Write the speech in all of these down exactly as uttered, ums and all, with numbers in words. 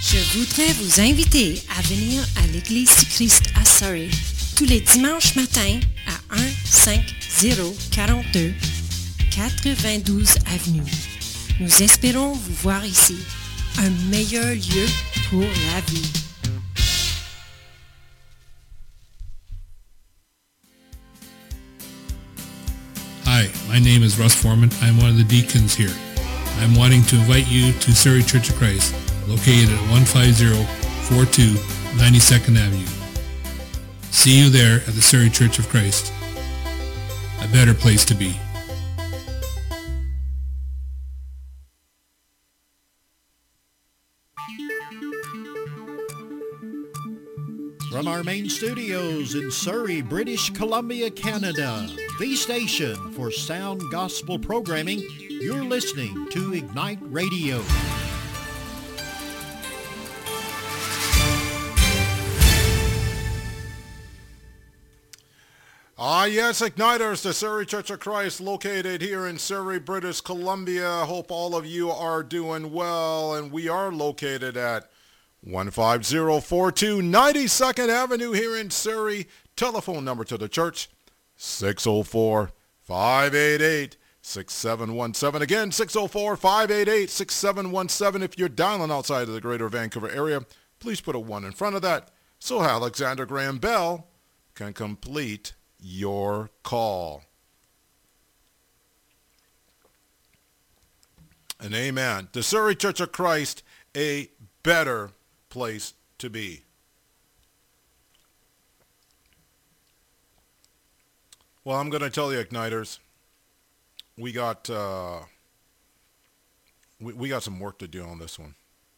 Je voudrais vous inviter à venir à l'Église du Christ à Surrey tous les dimanches matins à un cinq zéro quarante-deux quatre-vingt-douze Avenue. Nous espérons vous voir ici, un meilleur lieu pour la vie. Hi, my name is Russ Foreman. I'm one of the deacons here. I'm wanting to invite you to Surrey Church of Christ, located at one five zero four two ninety-second Avenue. See you there at the Surrey Church of Christ. A better place to be. From our main studios in Surrey, British Columbia, Canada, the station for sound gospel programming, you're listening to Ignite Radio. Ah, yes, Igniters, the Surrey Church of Christ, located here in Surrey, British Columbia. Hope all of you are doing well, and we are located at one five zero four two ninety-second Avenue here in Surrey. Telephone number to the church, six oh four, five eight eight, six seven one seven. Again, six oh four, five eight eight, six seven one seven. If you're dialing outside of the greater Vancouver area, please put a one in front of that so Alexander Graham Bell can complete your call. And amen. The Surrey Church of Christ, a better place to be. Well, I'm going to tell you, Igniters, we got uh, we, we got some work to do on this one.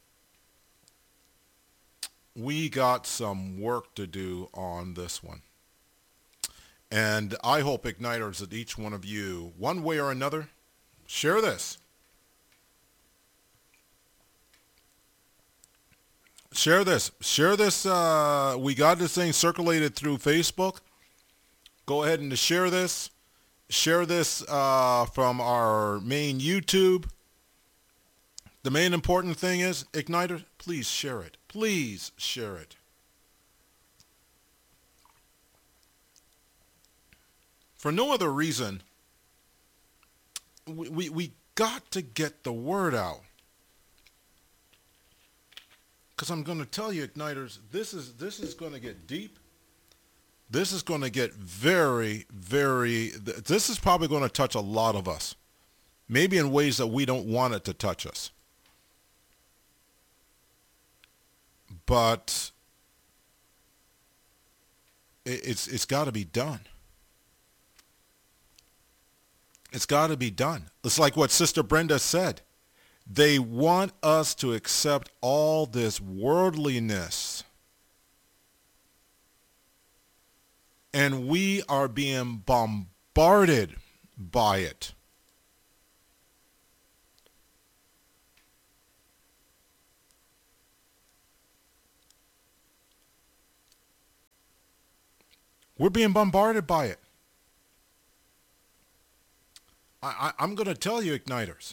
We got some work to do on this one. And I hope, Igniters, that each one of you, one way or another, share this. Share this. Share this. Uh, we got this thing circulated through Facebook. Go ahead and share this. Share this uh, from our main YouTube. The main important thing is, Igniter, please share it. Please share it. For no other reason, we, we, we got to get the word out. Because I'm going to tell you, Igniters, this is this is going to get deep. This is going to get very, very, this is probably going to touch a lot of us. Maybe in ways that we don't want it to touch us. But it, it's it's got to be done. It's got to be done. It's like what Sister Brenda said. They want us to accept all this worldliness. And we are being bombarded by it. We're being bombarded by it. I, I, I'm going to tell you, Igniters.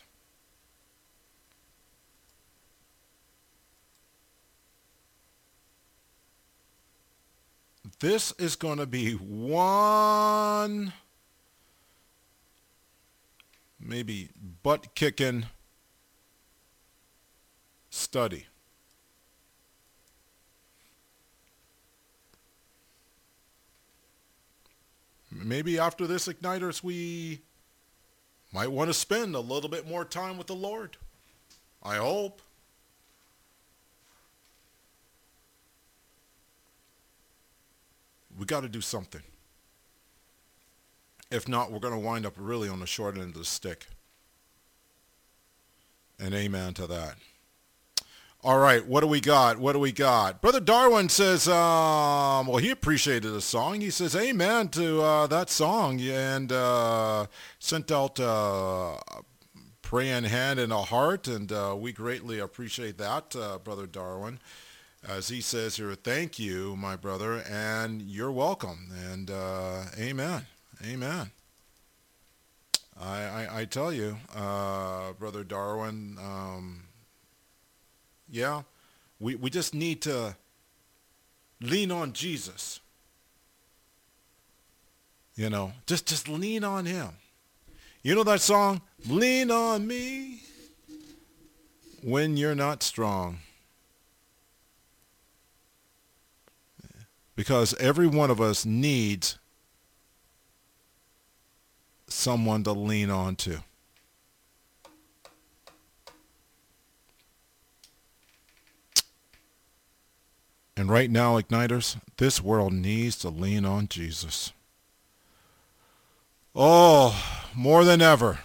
This is going to be one, maybe butt-kicking study. Maybe after this, Igniters, we might want to spend a little bit more time with the Lord. I hope. We got to do something. If not, we're going to wind up really on the short end of the stick. And amen to that. All right, what do we got? What do we got? Brother Darwin says, um, well, he appreciated the song. He says, amen to uh, that song, and uh, sent out uh, praying hand and a heart, and uh, we greatly appreciate that, uh, Brother Darwin. As he says here, thank you, my brother, and you're welcome, and uh, amen, amen. I, I, I tell you, uh, Brother Darwin, um, yeah, We, we just need to lean on Jesus. You know, just, just lean on him. You know that song, Lean on Me When You're Not Strong? Because every one of us needs someone to lean on to. And right now, Igniters, this world needs to lean on Jesus. Oh, more than ever,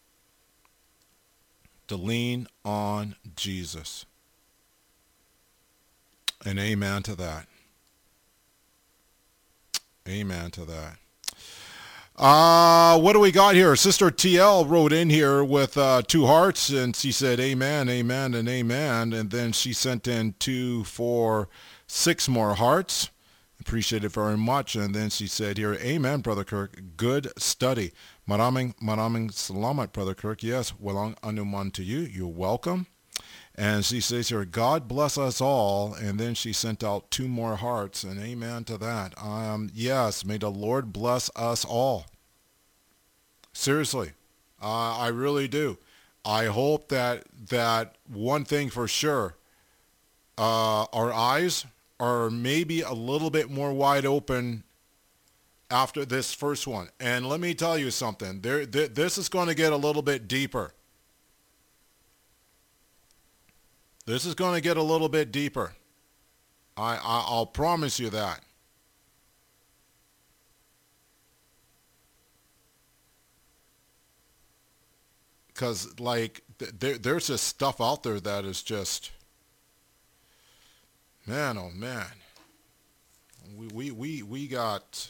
to lean on Jesus. And amen to that. Amen to that. Uh, what do we got here? Sister T L wrote in here with uh, two hearts, and she said amen, amen, and amen. And then she sent in two, four, six more hearts. Appreciate it very much. And then she said here, amen, Brother Kirk. Good study. Maraming, maraming salamat, Brother Kirk. Yes, walang anuman to you. You're welcome. And she says here, God bless us all. And then she sent out two more hearts, and amen to that. Um, yes, may the Lord bless us all. Seriously, uh, I really do. I hope that that one thing for sure, uh, our eyes are maybe a little bit more wide open after this first one. And let me tell you something. There, th- this is going to get a little bit deeper. This is going to get a little bit deeper. I, I I'll promise you that. Because, like, th- there, there's just stuff out there that is just, man, oh, man. We, we, we, we got,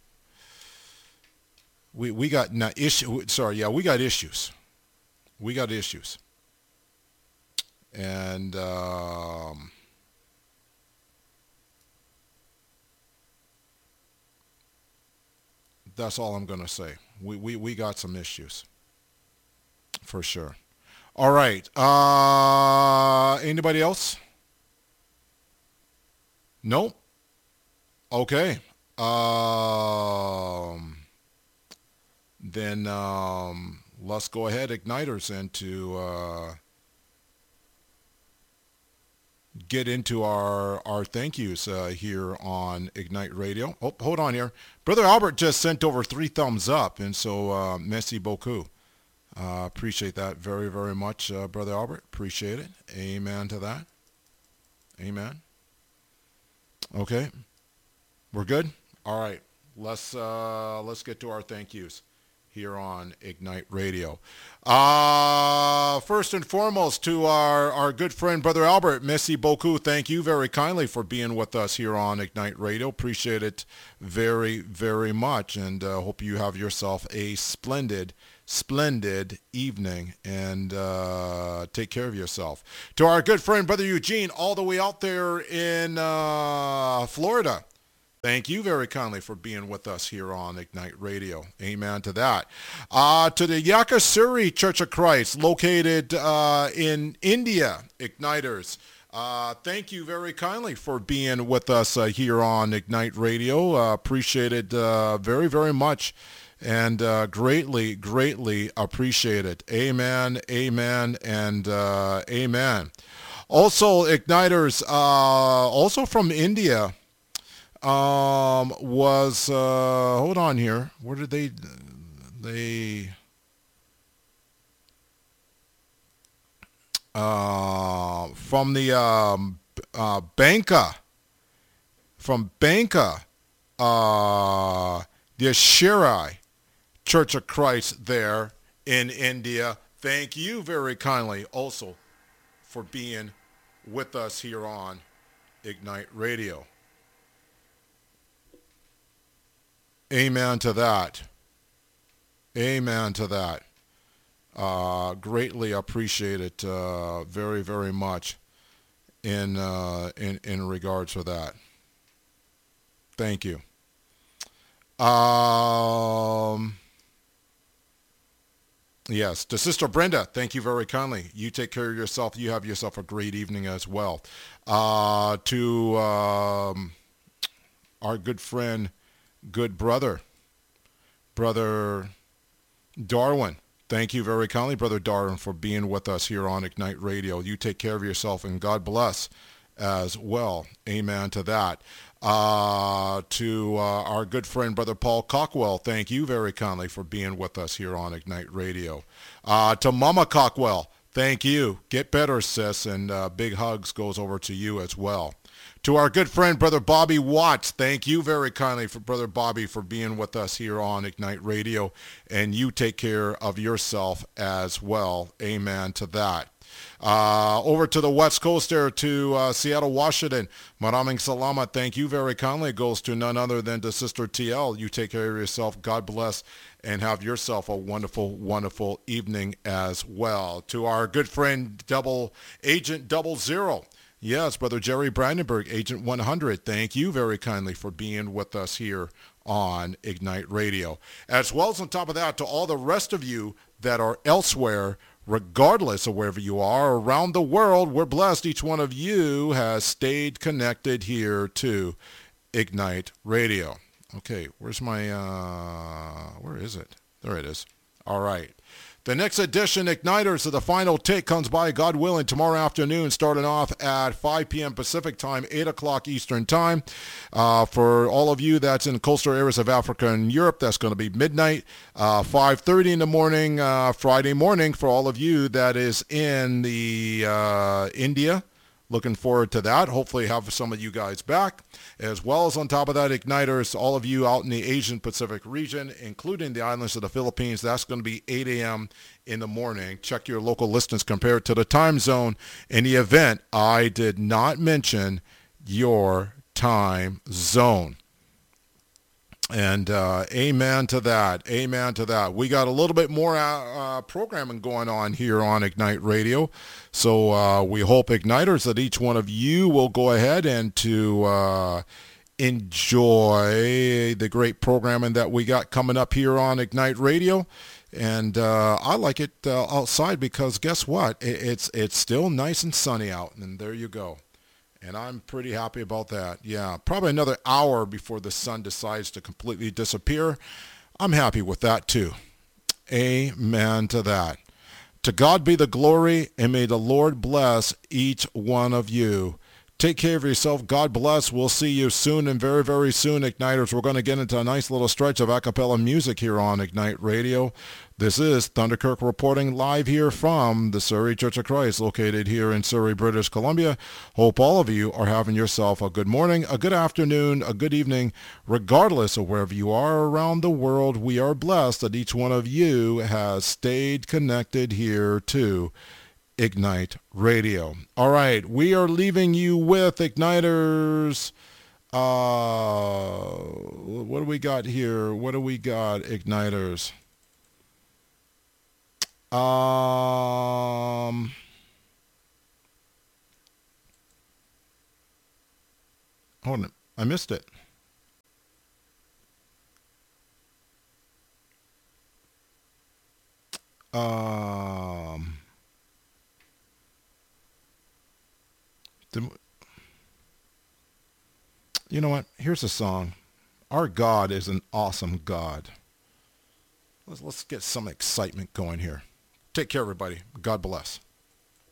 we, we got, not issue, sorry, yeah, we got issues. We got issues. And, um, that's all I'm going to say. We, we, we got some issues. For sure. All right. Uh, anybody else? Nope. Okay. Um, then um, let's go ahead, Igniters, and to uh, get into our, our thank yous uh, here on Ignite Radio. Oh, hold on here. Brother Albert just sent over three thumbs up, and so uh, merci beaucoup. Uh, appreciate that very, very much, uh, Brother Albert. Appreciate it. Amen to that. Amen. Okay. We're good? All right. Let's uh, let's get to our thank yous here on Ignite Radio. Uh, first and foremost, to our, our good friend, Brother Albert, merci beaucoup. Thank you very kindly for being with us here on Ignite Radio. Appreciate it very, very much, and uh, hope you have yourself a splendid splendid evening, and uh, take care of yourself. To our good friend, Brother Eugene, all the way out there in uh, Florida, thank you very kindly for being with us here on Ignite Radio. Amen to that. Uh, to the Yakasuri Church of Christ, located uh, in India, Igniters, uh, thank you very kindly for being with us uh, here on Ignite Radio. Uh, appreciate it uh, very, very much. And uh, greatly, greatly appreciate it. Amen, amen, and uh, amen. Also, Igniters, uh, also from India, um, was, uh, hold on here. Where did they, they, uh, from the um, uh, Banka, from Banka, uh, the Ashirai Church of Christ there in India. Thank you very kindly also for being with us here on Ignite Radio. Amen to that. Amen to that. Uh, greatly appreciate it uh, very, very much in, uh, in, in regards to that. Thank you. Um... Yes, to Sister Brenda, thank you very kindly. You take care of yourself. You have yourself a great evening as well. Uh, to um, our good friend, good brother, Brother Darwin, thank you very kindly, Brother Darwin, for being with us here on Ignite Radio. You take care of yourself, and God bless as well. Amen to that. Uh, to uh, our good friend, Brother Paul Cockwell, thank you very kindly for being with us here on Ignite Radio. Uh, to Mama Cockwell, thank you. Get better, sis, and uh, big hugs goes over to you as well. To our good friend, Brother Bobby Watts, thank you very kindly, for Brother Bobby, for being with us here on Ignite Radio, and you take care of yourself as well. Amen to that. Uh, over to the West Coast there, to uh, Seattle, Washington. Maraming salamat. Thank you very kindly. It goes to none other than to Sister T L. You take care of yourself. God bless, and have yourself a wonderful, wonderful evening as well. To our good friend, Double Agent Double Zero. Yes, Brother Jerry Brandenburg, Agent one hundred. Thank you very kindly for being with us here on Ignite Radio. As well as on top of that, to all the rest of you that are elsewhere, regardless of wherever you are around the world, we're blessed. Each one of you has stayed connected here to Ignite Radio. Okay, where's my, uh, where is it? There it is. All right. The next edition, Igniters of the Final Take, comes by, God willing, tomorrow afternoon, starting off at five p.m. Pacific time, eight o'clock Eastern time. Uh, for all of you that's in coastal areas of Africa and Europe, that's going to be midnight, uh, five thirty in the morning, uh, Friday morning. For all of you that is in the uh, India, looking forward to that. Hopefully have some of you guys back. As well as on top of that, Igniters, all of you out in the Asian Pacific region, including the islands of the Philippines, that's going to be eight a.m. in the morning. Check your local listings compared to the time zone. In the event, I did not mention your time zone. And uh, amen to that. Amen to that. We got a little bit more uh, uh, programming going on here on Ignite Radio. So uh, we hope, Igniters, that each one of you will go ahead and to uh, enjoy the great programming that we got coming up here on Ignite Radio. And uh, I like it uh, outside because guess what? It, it's, it's still nice and sunny out. And there you go. And I'm pretty happy about that. Yeah, probably another hour before the sun decides to completely disappear. I'm happy with that too. Amen to that. To God be the glory, and may the Lord bless each one of you. Take care of yourself. God bless. We'll see you soon, and very, very soon, Igniters. We're going to get into a nice little stretch of a cappella music here on Ignite Radio. This is Thunderkirk reporting live here from the Surrey Church of Christ, located here in Surrey, British Columbia. Hope all of you are having yourself a good morning, a good afternoon, a good evening, regardless of wherever you are around the world. We are blessed that each one of you has stayed connected here to Ignite Radio. All right, we are leaving you with Igniters. Uh, what do we got here? What do we got, Igniters? Um, hold on, I missed it. Um, the, you know what? Here's a song. Our God is an awesome God. Let's, let's get some excitement going here. Take care, everybody. God bless.